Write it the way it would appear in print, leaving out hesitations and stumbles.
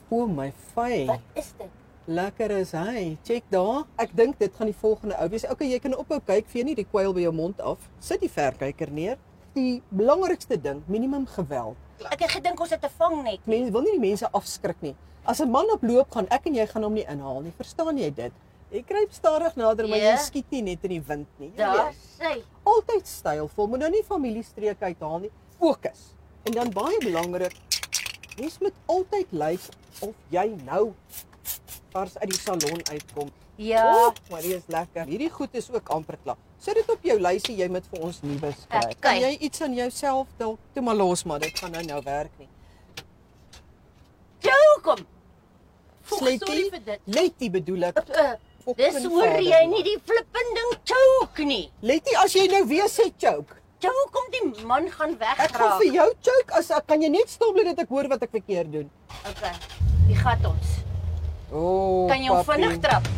O my fy. Wat is dit? Lekker is hy. Check daar. Ek dink dit gaan die volgende ou wees. Okay, jy kan ophou kyk, vee nie die kwyl by jou mond af. Sit die verkyker neer. Die belangrikste ding, minimum geweld. Ek het gedink ons het 'n vangnet. Mense wil nie die mense afskrik nie. As 'n man op loop gaan, ek en jy gaan hom nie inhaal nie. Verstaan jy dit? Jy kruip stadig nader, maar jy skiet nie net in die wind nie. Daar sê. Altyd stylvol, moet nou nie familiestreek uithaal nie. Fokus. En dan baie belangrik, mens moet altyd lyk of jy nou vars uit die salon uitkom. Ja. Maar dit is lekker. Hierdie goed is ook amper klaar. Sit dit op jou lysie, jy moet vir ons nuus kry. Kan jy iets aan jouself dalk toe maar los, maar dit gaan nou werk nie. Jou kom. Sorry vir dit. Letty bedoel ek. Dis hoor jy nie die flippending choke nie. Letty, as jy nou weer sê choke. Jou kom die man gaan wegraak. Ek gaan vir jou choke as kan jy net stop dat ek hoor wat ek verkeerd doen. Okay. Die gat ons. Oh, kan jy hom vinnig trap?